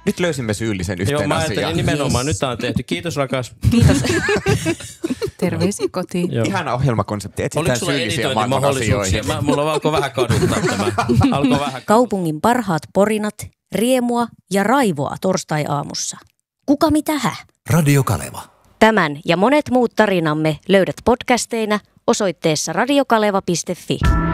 Nyt löysimme syyllisen yhteen asiaan. Joo, mä ajattelin nimenomaan. Nyt tää on tehty. Kiitos rakas. Kiitos. Terveisiä kotiin. Joo. Ihana ohjelmakonsepti. Etsitään syyllisiä maailman asioihin. Mulla alkoi vähän kaduttaa tämä. Kaupungin parhaat porinat, riemua ja raivoa torstai-aamussa. Kuka mitähä? Radio Kaleva. Tämän ja monet muut tarinamme löydät podcasteina osoitteessa radiokaleva.fi.